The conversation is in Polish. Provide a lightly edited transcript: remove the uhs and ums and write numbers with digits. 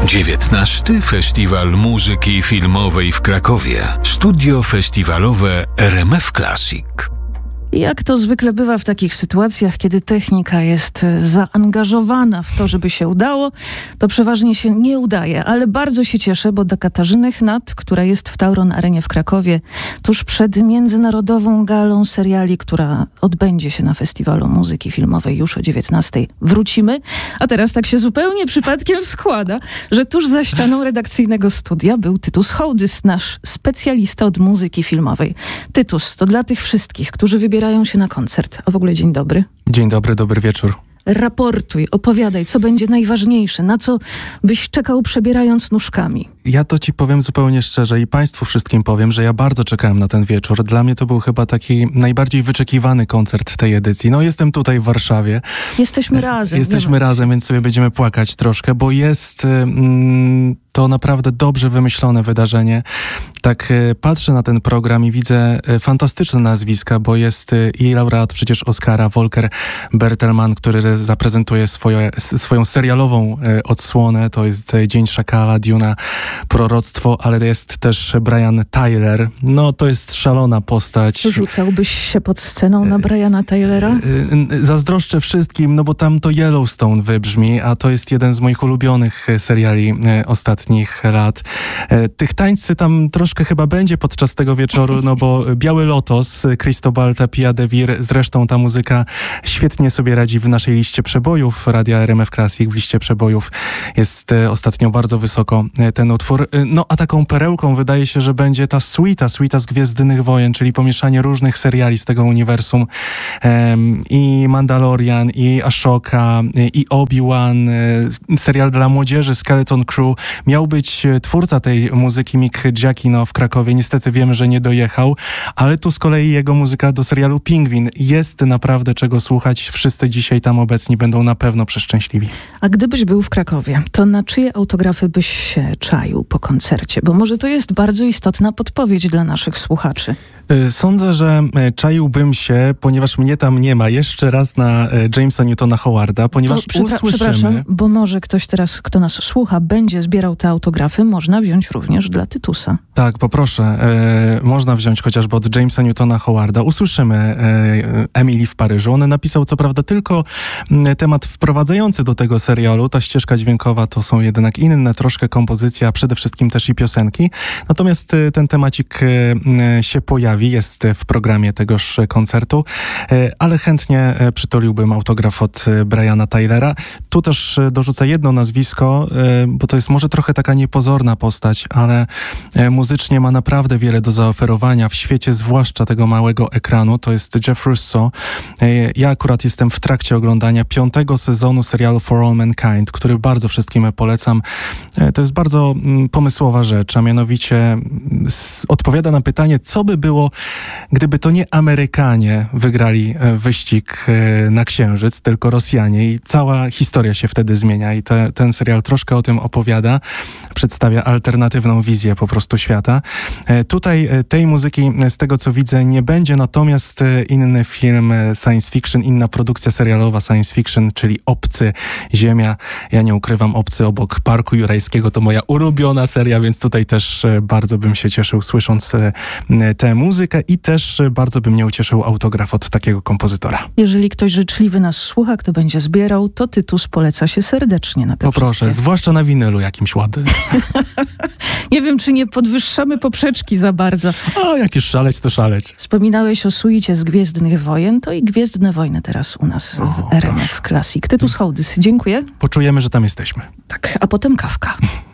XIX Festiwal Muzyki Filmowej w Krakowie. Studio festiwalowe RMF Classic. Jak to zwykle bywa w takich sytuacjach, kiedy technika jest zaangażowana w to, żeby się udało, to przeważnie się nie udaje. Ale bardzo się cieszę, bo do Katarzyny Chnat, która jest w Tauron Arenie w Krakowie, tuż przed międzynarodową galą seriali, która odbędzie się na Festiwalu Muzyki Filmowej już o 19:00, wrócimy. A teraz tak się zupełnie przypadkiem składa, że tuż za ścianą redakcyjnego studia był Tytus Hołdys, nasz specjalista od muzyki filmowej. Tytus, to dla tych wszystkich, którzy wybierają się na koncert. A w ogóle dzień dobry. Dzień dobry, dobry wieczór. Raportuj, opowiadaj, co będzie najważniejsze, na co byś czekał przebierając nóżkami. Ja to ci powiem zupełnie szczerze i państwu wszystkim powiem, że ja bardzo czekałem na ten wieczór. Dla mnie to był chyba taki najbardziej wyczekiwany koncert tej edycji. No jestem tutaj w Warszawie. Jesteśmy razem. Jesteśmy razem, więc sobie będziemy płakać troszkę, bo jest to naprawdę dobrze wymyślone wydarzenie. Tak patrzę na ten program i widzę fantastyczne nazwiska, bo jest i laureat przecież Oscara, Volker Bertelmann, który zaprezentuje swoją serialową odsłonę. To jest Dzień Szakala, Duna, Proroctwo, ale jest też Brian Tyler. No to jest szalona postać. Rzucałbyś się pod sceną na Briana Tylera? Zazdroszczę wszystkim, no bo tam to Yellowstone wybrzmi, a to jest jeden z moich ulubionych seriali ostatnich lat. Tych tańcy tam troszkę chyba będzie podczas tego wieczoru, no bo Biały Lotos, Cristobal Tapia de Vir, zresztą ta muzyka świetnie sobie radzi w naszej liście przebojów Radia RMF Classic. W liście przebojów jest ostatnio bardzo wysoko ten utwór. No a taką perełką wydaje się, że będzie ta suita z Gwiezdnych Wojen, czyli pomieszanie różnych seriali z tego uniwersum. I Mandalorian, i Ashoka, i Obi-Wan, serial dla młodzieży Skeleton Crew. Miał być twórca tej muzyki Mick Giacchino w Krakowie. Niestety wiemy, że nie dojechał, ale tu z kolei jego muzyka do serialu Pingwin. Jest naprawdę czego słuchać. Wszyscy dzisiaj tam obecni będą na pewno przeszczęśliwi. A gdybyś był w Krakowie, to na czyje autografy byś się czaił po koncercie? Bo może to jest bardzo istotna podpowiedź dla naszych słuchaczy. Sądzę, że czaiłbym się, ponieważ mnie tam nie ma, jeszcze raz na Jamesa Newtona Howarda, ponieważ Przepraszam, bo może ktoś teraz, kto nas słucha, będzie zbierał te autografy, można wziąć również dla Tytusa. Tak, poproszę. Można wziąć chociażby od Jamesa Newtona Howarda. Usłyszymy Emily w Paryżu. On napisał co prawda tylko temat wprowadzający do tego serialu. Ta ścieżka dźwiękowa to są jednak inne troszkę kompozycje, a przede wszystkim też i piosenki. Natomiast ten temacik się pojawi, jest w programie tegoż koncertu, ale chętnie przytuliłbym autograf od Briana Tylera. Tu też dorzucę jedno nazwisko, bo to jest może trochę taka niepozorna postać, ale muzycznie ma naprawdę wiele do zaoferowania w świecie, zwłaszcza tego małego ekranu. To jest Jeff Russo. Ja akurat jestem w trakcie oglądania 5. sezonu serialu For All Mankind, który bardzo wszystkim polecam. To jest bardzo pomysłowa rzecz, a mianowicie odpowiada na pytanie, co by było, gdyby to nie Amerykanie wygrali wyścig na Księżyc, tylko Rosjanie, i cała historia się wtedy zmienia i ten serial troszkę o tym opowiada, przedstawia alternatywną wizję po prostu świata. Tutaj tej muzyki, z tego co widzę, nie będzie, natomiast inny film science fiction, inna produkcja serialowa science fiction, czyli Obcy, Ziemia. Ja nie ukrywam, Obcy obok Parku Jurajskiego to moja ulubiona seria, więc tutaj też bardzo bym się cieszył słysząc tę muzykę i też bardzo by mnie ucieszył autograf od takiego kompozytora. Jeżeli ktoś życzliwy nas słucha, kto będzie zbierał, to Tytus poleca się serdecznie na te Poproszę, wszystkie. zwłaszcza na winylu jakimś ładnym. Nie wiem, czy nie podwyższamy poprzeczki za bardzo. A jak już szaleć, to szaleć. Wspominałeś o suicie z Gwiezdnych Wojen, to i Gwiezdne Wojny teraz u nas w RMF Classic. Tytus Hołdys, dziękuję. Poczujemy, że tam jesteśmy. Tak, a potem kawka.